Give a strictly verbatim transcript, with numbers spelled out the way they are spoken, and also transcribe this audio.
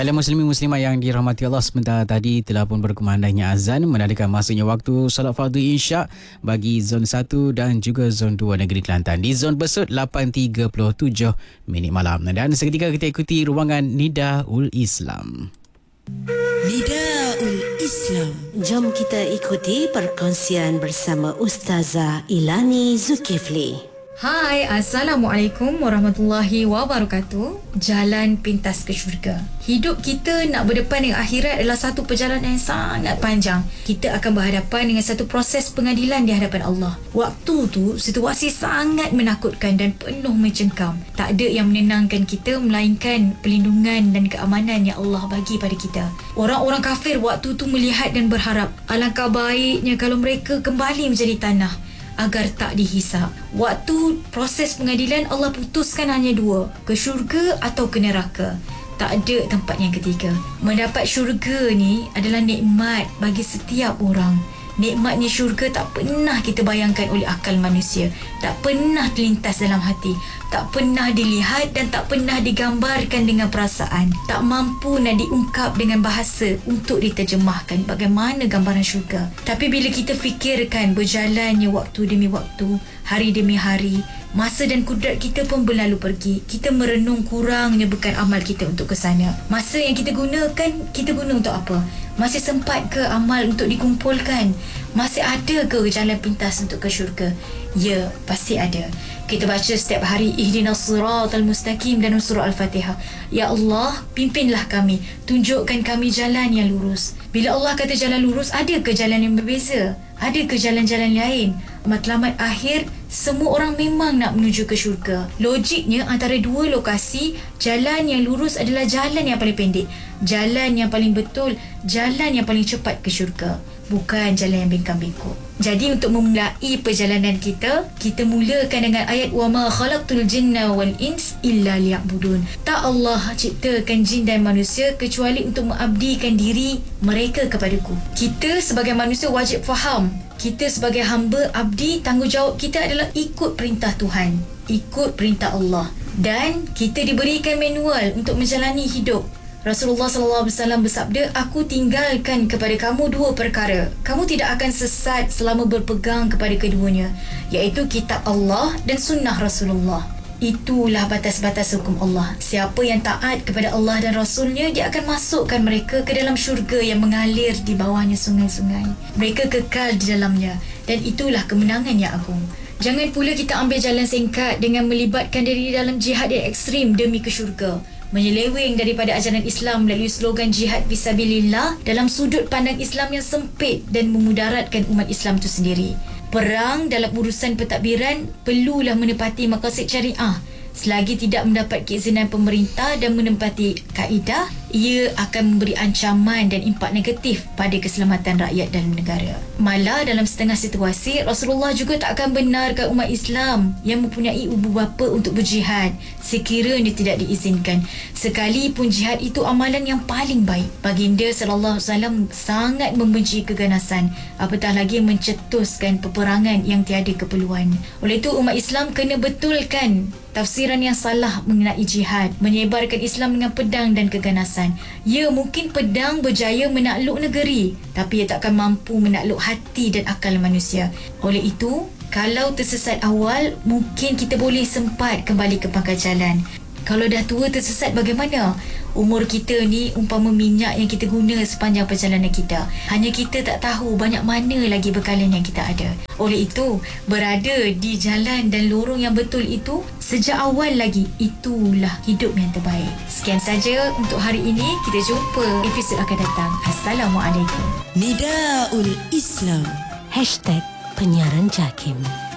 Baiklah muslimin muslimah yang dirahmati Allah, sebentar tadi telah pun berkumandangnya azan menandakan masanya waktu salat fardu isyak bagi zon satu dan juga zon dua negeri Kelantan. Di zon Besut lapan tiga puluh tujuh minit malam. Dan seketika kita ikuti ruangan Nidaul Islam. Nidaul Islam. Jom kita ikuti perkongsian bersama Ustazah Ilani Zulkifli. Hai, Assalamualaikum warahmatullahi wabarakatuh. Jalan pintas ke syurga. Hidup kita nak berdepan dengan akhirat adalah satu perjalanan yang sangat panjang. Kita akan berhadapan dengan satu proses pengadilan di hadapan Allah. Waktu tu, situasi sangat menakutkan dan penuh mencengkam. Tak ada yang menenangkan kita melainkan perlindungan dan keamanan yang Allah bagi pada kita. Orang-orang kafir waktu tu melihat dan berharap, alangkah baiknya kalau mereka kembali menjadi tanah agar tak dihisap. Waktu proses pengadilan, Allah putuskan hanya dua, ke syurga atau ke neraka. Tak ada tempat yang ketiga. Mendapat syurga ni adalah nikmat bagi setiap orang. Nikmatnya syurga tak pernah kita bayangkan oleh akal manusia. Tak pernah terlintas dalam hati. Tak pernah dilihat dan tak pernah digambarkan dengan perasaan. Tak mampu nak diungkap dengan bahasa untuk diterjemahkan bagaimana gambaran syurga. Tapi bila kita fikirkan berjalannya waktu demi waktu, hari demi hari, masa dan kudrat kita pun berlalu pergi. Kita merenung kurangnya bekal amal kita untuk ke sana. Masa yang kita gunakan, kita guna untuk apa? Masih sempat ke amal untuk dikumpulkan? Masih ada ke jalan pintas untuk ke syurga? Ya, pasti ada. Kita baca setiap hari Ihdinas siratal mustaqim dalam surah Al-Fatihah. Ya Allah, pimpinlah kami, tunjukkan kami jalan yang lurus. Bila Allah kata jalan lurus, ada ke jalan yang berbeza? Ada ke jalan-jalan lain? Matlamat akhir, semua orang memang nak menuju ke syurga. Logiknya antara dua lokasi, jalan yang lurus adalah jalan yang paling pendek, jalan yang paling betul, jalan yang paling cepat ke syurga, bukan jalan yang bengkang-bengkok. Jadi untuk memulai perjalanan kita, kita mulakan dengan ayat wa ma khalaqtul jinna wal ins illa liya'budun. Tak Allah ciptakan jin dan manusia kecuali untuk mengabdikan diri mereka kepadaku. Kita sebagai manusia wajib faham, kita sebagai hamba abdi, tanggungjawab kita adalah ikut perintah Tuhan, ikut perintah Allah, dan kita diberikan manual untuk menjalani hidup. Rasulullah sallallahu alaihi wasallam bersabda, aku tinggalkan kepada kamu dua perkara. Kamu tidak akan sesat selama berpegang kepada keduanya, iaitu kitab Allah dan sunnah Rasulullah. Itulah batas-batas hukum Allah. Siapa yang taat kepada Allah dan Rasulnya, dia akan masukkan mereka ke dalam syurga yang mengalir di bawahnya sungai-sungai. Mereka kekal di dalamnya, dan itulah kemenangan yang agung. Jangan pula kita ambil jalan singkat dengan melibatkan diri dalam jihad yang ekstrim demi ke syurga. Menyeleweng daripada ajaran Islam melalui slogan jihad fisabilillah dalam sudut pandang Islam yang sempit dan memudaratkan umat Islam itu sendiri. Perang dalam urusan pentadbiran perlulah menepati maqasid syariah. Selagi tidak mendapat keizinan pemerintah dan menempati kaedah, ia akan memberi ancaman dan impak negatif pada keselamatan rakyat dan negara. Malah dalam setengah situasi, Rasulullah juga tak akan benarkan umat Islam yang mempunyai ibu bapa untuk berjihad sekiranya tidak diizinkan, sekalipun jihad itu amalan yang paling baik. Baginda sallallahu alaihi wasallam sangat membenci keganasan, apatah lagi mencetuskan peperangan yang tiada keperluan. Oleh itu umat Islam kena betulkan tafsiran yang salah mengenai jihad, menyebarkan Islam dengan pedang dan keganasan. Ya, mungkin pedang berjaya menakluk negeri, tapi ia takkan mampu menakluk hati dan akal manusia. Oleh itu, kalau tersesat awal, mungkin kita boleh sempat kembali ke pangkal jalan. Kalau dah tua tersesat bagaimana? Umur kita ni umpama minyak yang kita guna sepanjang perjalanan kita. Hanya kita tak tahu banyak mana lagi bekalan yang kita ada. Oleh itu, berada di jalan dan lorong yang betul itu sejak awal lagi, itulah hidup yang terbaik. Sekian saja untuk hari ini. Kita jumpa episod akan datang. Assalamualaikum. Nidaul Islam. Hashtag penyiaran JAKIM.